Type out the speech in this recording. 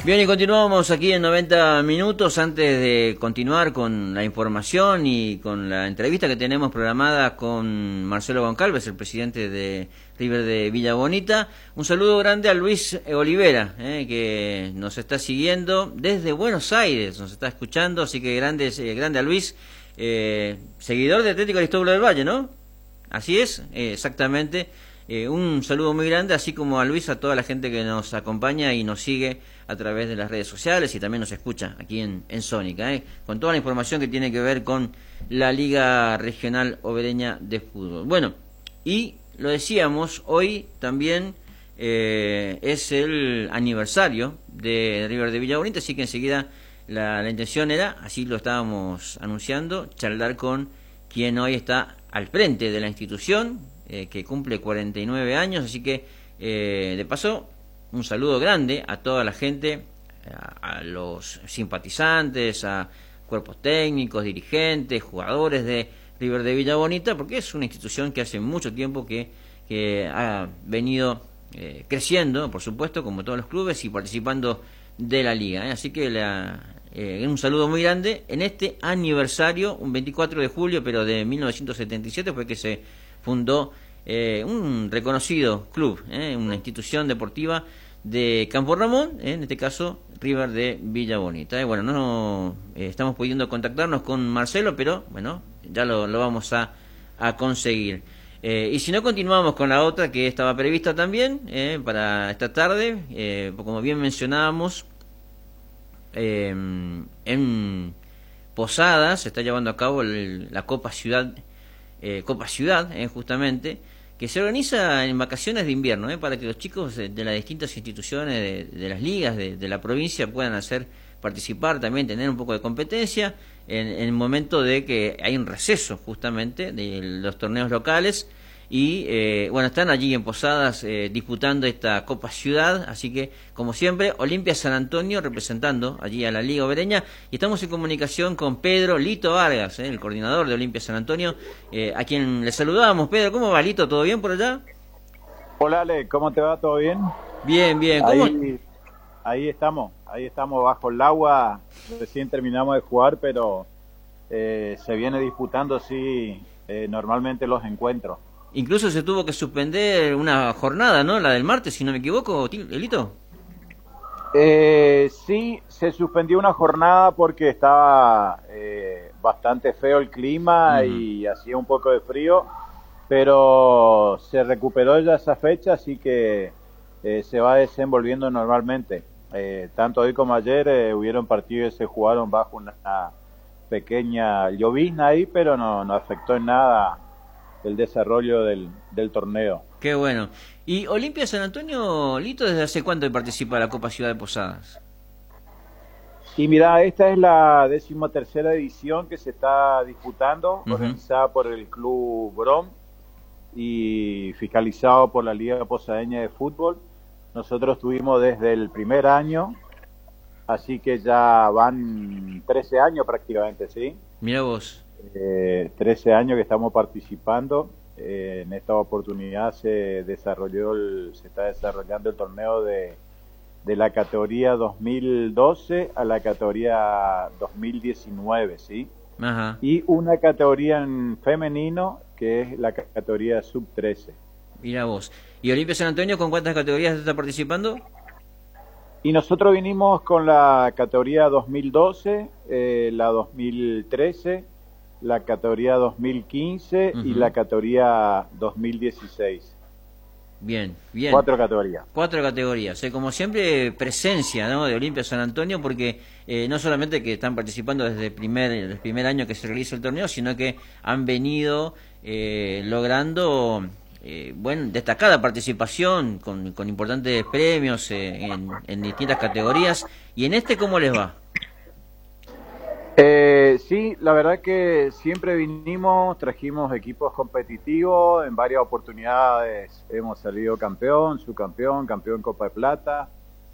Bien, y continuamos aquí en 90 minutos. Antes de continuar con la información y con la entrevista que tenemos programada con Marcelo Goncalves, el presidente de River de Villa Bonita, un saludo grande a Luis Olivera, que nos está siguiendo desde Buenos Aires, nos está escuchando, así que grande a Luis, seguidor de Atlético Aristóbulo del Valle, ¿no? Así es, exactamente. Un saludo muy grande, así como a Luis, a toda la gente que nos acompaña y nos sigue a través de las redes sociales y también nos escucha aquí en Sónica, con toda la información que tiene que ver con la Liga Regional Obereña de Fútbol. Bueno, y lo decíamos, hoy también es el aniversario de River de Villa Bonita, así que enseguida la intención era, así lo estábamos anunciando, charlar con quien hoy está al frente de la institución, que cumple 49 años, así que de paso un saludo grande a toda la gente, a los simpatizantes, a cuerpos técnicos, dirigentes, jugadores de River de Villa Bonita, porque es una institución que hace mucho tiempo que ha venido creciendo, por supuesto, como todos los clubes, y participando de la liga, así que un saludo muy grande en este aniversario, un 24 de julio, pero de 1977 fue que se fundó un reconocido club, una institución deportiva de Campo Ramón, en este caso River de Villa Bonita. Bueno, no estamos pudiendo contactarnos con Marcelo, pero bueno, ya lo vamos a conseguir. Y si no, continuamos con la otra que estaba prevista también para esta tarde, como bien mencionábamos, en Posadas se está llevando a cabo la Copa Ciudad, justamente, que se organiza en vacaciones de invierno, para que los chicos de las distintas instituciones, de las ligas de la provincia puedan participar, también tener un poco de competencia en el momento de que hay un receso justamente de los torneos locales. Y bueno, están allí en Posadas disputando esta Copa Ciudad, así que como siempre Olimpia San Antonio representando allí a la Liga Obereña, y estamos en comunicación con Pedro Lito Vargas, el coordinador de Olimpia San Antonio, a quien le saludamos. Pedro, ¿cómo va, Lito? ¿Todo bien por allá? Hola Ale, ¿cómo te va? ¿Todo bien? Bien, bien. ¿Cómo? Ahí estamos bajo el agua, recién terminamos de jugar, pero se viene disputando sí normalmente los encuentros. Incluso se tuvo que suspender una jornada, ¿no? La del martes, si no me equivoco, Lito. Sí, se suspendió una jornada porque estaba bastante feo el clima y hacía un poco de frío, pero se recuperó ya esa fecha, así que se va desenvolviendo normalmente. Tanto hoy como ayer hubieron partidos que se jugaron bajo una pequeña llovizna ahí, pero no afectó en nada el desarrollo del torneo. Qué bueno. ¿Y Olimpia San Antonio, Lito, desde hace cuánto participa en la Copa Ciudad de Posadas? Y mira, esta es la 13ª edición que se está disputando, organizada por el Club Brom y fiscalizado por la Liga Posadeña de Fútbol. Nosotros tuvimos desde el primer año, así que ya van 13 años prácticamente, ¿sí? Mira vos. 13 años que estamos participando. En esta oportunidad se está desarrollando el torneo de la categoría 2012 a la categoría 2019, ¿sí? Ajá. Y una categoría en femenino que es la categoría sub-13. Mira vos. ¿Y Olimpia San Antonio con cuántas categorías está participando? Y nosotros vinimos con la categoría 2012, la 2013, la categoría 2015 y la categoría 2016. Bien. 4 categorías. 4 categorías. Como siempre, presencia, ¿no?, de Olimpia San Antonio, porque no solamente que están participando desde el primer año que se realiza el torneo, sino que han venido logrando destacada participación con importantes premios en distintas categorías. ¿Y en cómo les va? Sí, la verdad que siempre trajimos equipos competitivos, en varias oportunidades hemos salido campeón, subcampeón, campeón Copa de Plata,